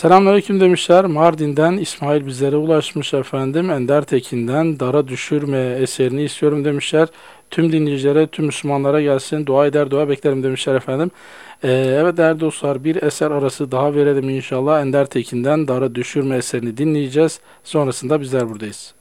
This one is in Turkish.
Selamünaleyküm demişler. Mardin'den İsmail bizlere ulaşmış efendim. Ender Tekin'den Dara Düşürme eserini istiyorum demişler. Tüm dinleyicilere, tüm Müslümanlara gelsin. Dua eder, dua beklerim demişler efendim. Evet değerli dostlar, bir eser arası daha verelim inşallah. Ender Tekin'den Dara Düşürme eserini dinleyeceğiz. Sonrasında bizler buradayız.